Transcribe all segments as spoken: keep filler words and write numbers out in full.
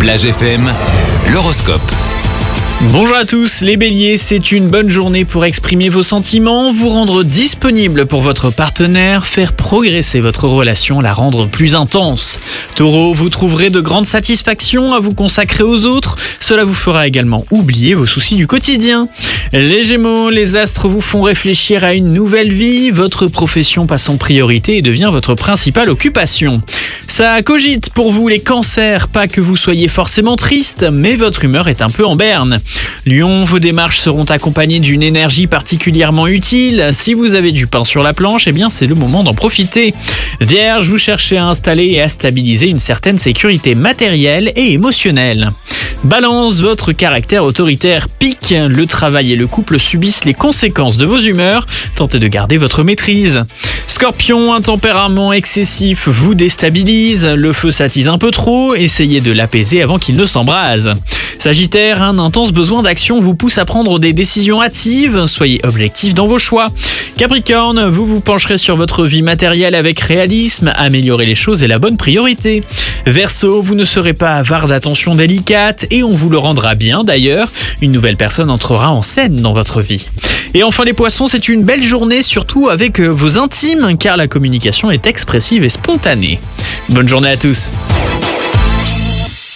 Plage F M, l'horoscope. Bonjour à tous, les béliers, c'est une bonne journée pour exprimer vos sentiments, vous rendre disponible pour votre partenaire, faire progresser votre relation, la rendre plus intense. Taureau, vous trouverez de grandes satisfactions à vous consacrer aux autres, cela vous fera également oublier vos soucis du quotidien. Les Gémeaux, les astres vous font réfléchir à une nouvelle vie, votre profession passe en priorité et devient votre principale occupation. Ça cogite pour vous les cancers, pas que vous soyez forcément triste, mais votre humeur est un peu en berne. Lion, vos démarches seront accompagnées d'une énergie particulièrement utile. Si vous avez du pain sur la planche, eh bien c'est le moment d'en profiter. Vierge, vous cherchez à installer et à stabiliser une certaine sécurité matérielle et émotionnelle. Balance, votre caractère autoritaire pique, le travail et le couple subissent les conséquences de vos humeurs, tentez de garder votre maîtrise. Scorpion, un tempérament excessif vous déstabilise, le feu s'attise un peu trop, essayez de l'apaiser avant qu'il ne s'embrase. Sagittaire, un intense besoin d'action vous pousse à prendre des décisions hâtives, soyez objectif dans vos choix. Capricorne, vous vous pencherez sur votre vie matérielle avec réalisme, améliorer les choses est la bonne priorité. Verseau, vous ne serez pas avare d'attention délicate et on vous le rendra bien d'ailleurs, une nouvelle personne entrera en scène dans votre vie. Et enfin les poissons, c'est une belle journée, surtout avec vos intimes, car la communication est expressive et spontanée. Bonne journée à tous.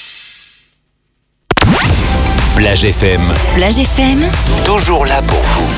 Plage F M. Plage F M, Toujours là pour vous.